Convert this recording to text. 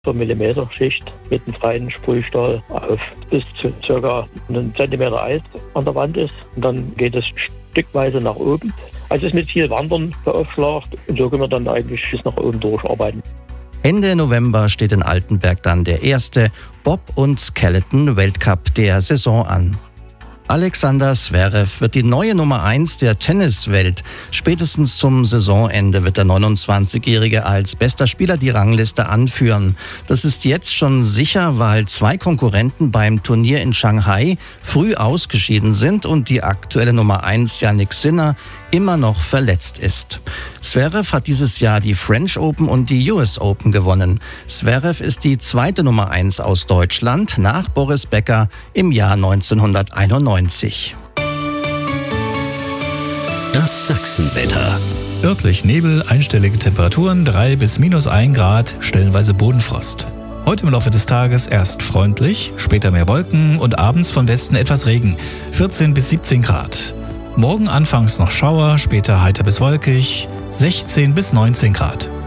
so Millimeter-Schicht mit einem freien Sprühstahl auf bis zu ca. 1 Zentimeter Eis an der Wand ist. Und dann geht es stückweise nach oben. Also ist mit viel Wandern beaufschlagt und so können wir dann eigentlich bis nach oben durcharbeiten. Ende November steht in Altenberg dann der erste Bob- und Skeleton-Weltcup der Saison an. Alexander Zverev wird die neue Nummer 1 der Tenniswelt. Spätestens zum Saisonende wird der 29-Jährige als bester Spieler die Rangliste anführen. Das ist jetzt schon sicher, weil 2 Konkurrenten beim Turnier in Shanghai früh ausgeschieden sind und die aktuelle Nummer 1 Jannik Sinner immer noch verletzt ist. Zverev hat dieses Jahr die French Open und die US Open gewonnen. Zverev ist die zweite Nummer 1 aus Deutschland nach Boris Becker im Jahr 1991. Das Sachsenwetter. Örtlich Nebel, einstellige Temperaturen 3 bis -1 Grad, stellenweise Bodenfrost. Heute im Laufe des Tages erst freundlich, später mehr Wolken und abends von Westen etwas Regen, 14 bis 17 Grad. Morgen anfangs noch Schauer, später heiter bis wolkig, 16 bis 19 Grad.